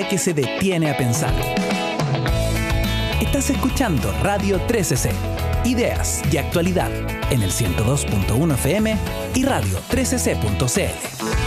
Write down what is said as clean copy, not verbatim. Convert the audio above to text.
que se detiene a pensar. Estás escuchando Radio 13C, ideas y actualidad en el 102.1 FM y radio13c.cl.